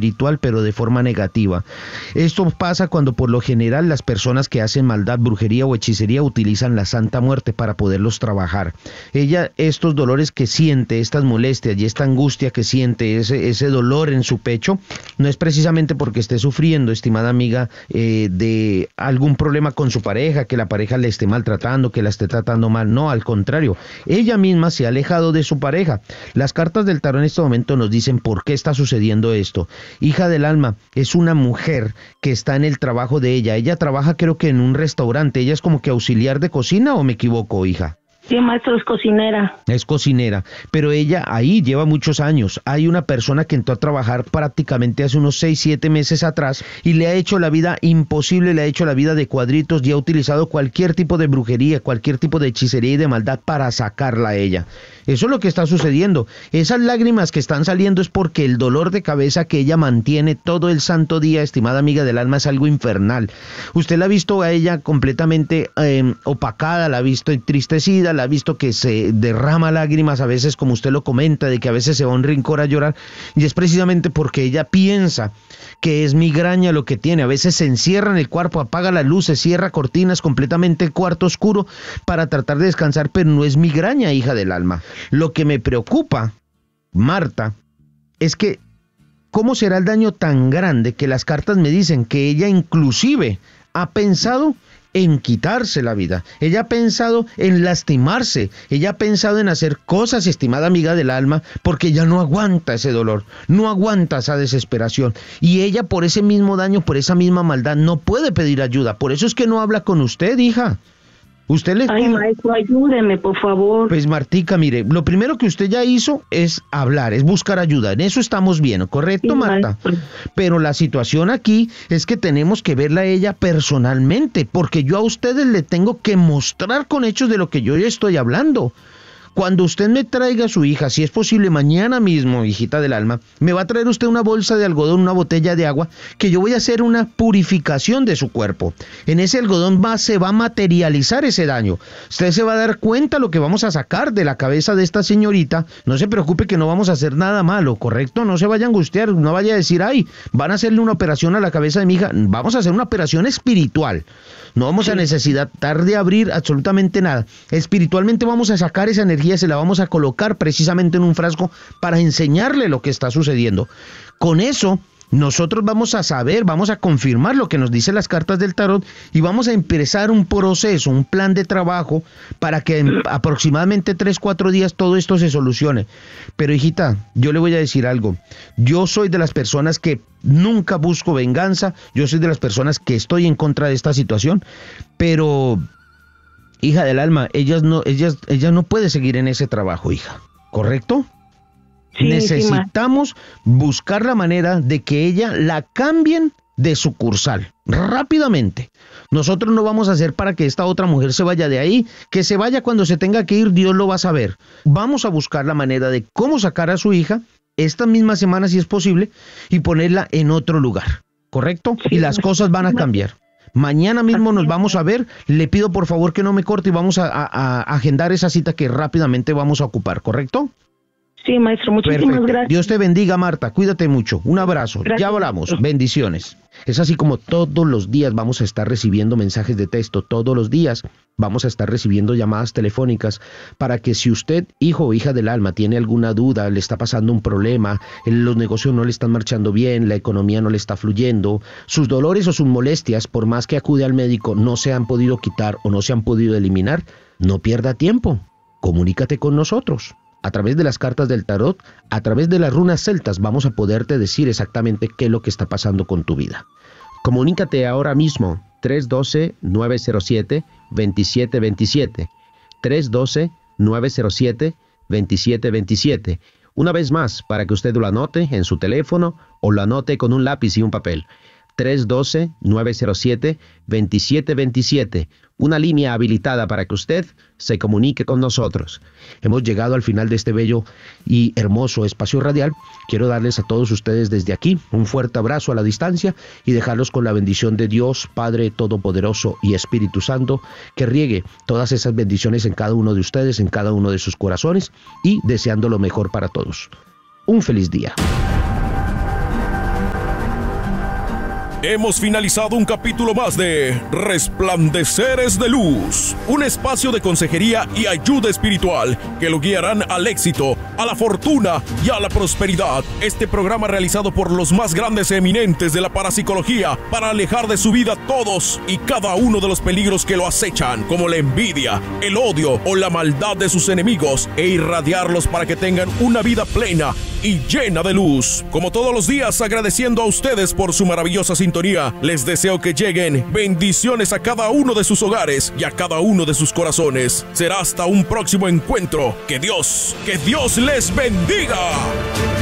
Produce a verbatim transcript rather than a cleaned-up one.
espiritual, pero de forma negativa. Esto pasa cuando por lo general las personas que hacen maldad, brujería o hechicería utilizan la Santa Muerte para poderlos trabajar. Ella, estos dolores que siente, estas molestias y esta angustia que siente, ese, ese dolor en su pecho, no es precisamente porque esté sufriendo, estimada amiga, eh, de algún problema con su pareja, que la pareja le esté maltratando, que la esté tratando mal. No, al contrario, ella misma se ha alejado de su pareja. Las cartas del tarot en este momento nos dicen por qué está sucediendo esto. Hija del alma, es una mujer que está en el trabajo de ella. Ella trabaja, creo que en un restaurante. Ella es como que auxiliar de cocina, ¿o me equivoco, hija? Sí, maestro, es cocinera. Es cocinera, pero ella ahí lleva muchos años. Hay una persona que entró a trabajar prácticamente hace unos seis, siete meses atrás y le ha hecho la vida imposible, le ha hecho la vida de cuadritos y ha utilizado cualquier tipo de brujería, cualquier tipo de hechicería y de maldad para sacarla a ella. Eso es lo que está sucediendo. Esas lágrimas que están saliendo es porque el dolor de cabeza que ella mantiene todo el santo día, estimada amiga del alma, es algo infernal. Usted la ha visto a ella completamente eh, opacada, la ha visto entristecida, la ha visto que se derrama lágrimas a veces, como usted lo comenta, de que a veces se va a un rincón a llorar, y es precisamente porque ella piensa que es migraña lo que tiene. A veces se encierra en el cuarto, apaga las luces, cierra cortinas, completamente el cuarto oscuro para tratar de descansar, pero no es migraña, hija del alma. Lo que me preocupa, Marta, es que ¿cómo será el daño tan grande que las cartas me dicen que ella inclusive ha pensado en quitarse la vida? Ella ha pensado en lastimarse, ella ha pensado en hacer cosas, estimada amiga del alma, porque ya no aguanta ese dolor, no aguanta esa desesperación, y ella por ese mismo daño, por esa misma maldad, no puede pedir ayuda. Por eso es que no habla con usted, hija. Usted le... Ay, maestro, ayúdeme, por favor. Pues, Martica, mire, lo primero que usted ya hizo es hablar, es buscar ayuda. En eso estamos bien, ¿correcto, sí, Marta? Maestro. Pero la situación aquí es que tenemos que verla a ella personalmente, porque yo a ustedes le tengo que mostrar con hechos de lo que yo ya estoy hablando. Cuando usted me traiga a su hija, si es posible mañana mismo, hijita del alma, me va a traer usted una bolsa de algodón, una botella de agua, que yo voy a hacer una purificación de su cuerpo. En ese algodón va, se va a materializar ese daño. Usted se va a dar cuenta lo que vamos a sacar de la cabeza de esta señorita. No se preocupe que no vamos a hacer nada malo, ¿correcto? No se vaya a angustiar, no vaya a decir, ay, van a hacerle una operación a la cabeza de mi hija. Vamos a hacer una operación espiritual. No vamos a necesitar de abrir absolutamente nada. Espiritualmente vamos a sacar esa energía, se la vamos a colocar precisamente en un frasco para enseñarle lo que está sucediendo. Con eso, nosotros vamos a saber, vamos a confirmar lo que nos dicen las cartas del tarot y vamos a empezar un proceso, un plan de trabajo para que en aproximadamente tres, cuatro días todo esto se solucione. Pero, hijita, yo le voy a decir algo. Yo soy de las personas que nunca busco venganza, yo soy de las personas que estoy en contra de esta situación, pero, hija del alma, ellas no, ellas, ella no puede seguir en ese trabajo, hija, ¿correcto? Sí, necesitamos sí, buscar la manera de que ella la cambien de sucursal rápidamente. Nosotros no vamos a hacer para que esta otra mujer se vaya de ahí, que se vaya cuando se tenga que ir, Dios lo va a saber. Vamos a buscar la manera de cómo sacar a su hija esta misma semana, si es posible, y ponerla en otro lugar, ¿correcto? Sí, y las cosas van a cambiar. Mañana mismo nos vamos a ver. Le pido por favor que no me corte y vamos a, a, a agendar esa cita que rápidamente vamos a ocupar, ¿correcto? Sí, maestro, muchísimas Perfecto. Gracias. Dios te bendiga, Marta, cuídate mucho, un abrazo, gracias. Ya hablamos, bendiciones. Es así como todos los días vamos a estar recibiendo mensajes de texto, todos los días vamos a estar recibiendo llamadas telefónicas para que si usted, hijo o hija del alma, tiene alguna duda, le está pasando un problema, los negocios no le están marchando bien, la economía no le está fluyendo, sus dolores o sus molestias, por más que acude al médico, no se han podido quitar o no se han podido eliminar, no pierda tiempo, comunícate con nosotros. A través de las cartas del tarot, a través de las runas celtas, vamos a poderte decir exactamente qué es lo que está pasando con tu vida. Comunícate ahora mismo, tres uno dos, nueve cero siete, dos siete dos siete, tres uno dos, nueve cero siete, dos siete dos siete. Una vez más, para que usted lo anote en su teléfono o lo anote con un lápiz y un papel. tres uno dos, nueve cero siete, dos siete dos siete. Una línea habilitada para que usted se comunique con nosotros. Hemos llegado al final de este bello y hermoso espacio radial. Quiero darles a todos ustedes desde aquí un fuerte abrazo a la distancia y dejarlos con la bendición de Dios, Padre Todopoderoso y Espíritu Santo, que riegue todas esas bendiciones en cada uno de ustedes, en cada uno de sus corazones y deseando lo mejor para todos. Un feliz día. Hemos finalizado un capítulo más de Resplandeceres de Luz, un espacio de consejería y ayuda espiritual que lo guiarán al éxito, a la fortuna y a la prosperidad. Este programa realizado por los más grandes e eminentes de la parapsicología para alejar de su vida todos y cada uno de los peligros que lo acechan, como la envidia, el odio o la maldad de sus enemigos, e irradiarlos para que tengan una vida plena y llena de luz. Como todos los días, agradeciendo a ustedes por su maravillosa sintonía, les deseo que lleguen bendiciones a cada uno de sus hogares y a cada uno de sus corazones. Será hasta un próximo encuentro. Que Dios, que Dios les bendiga.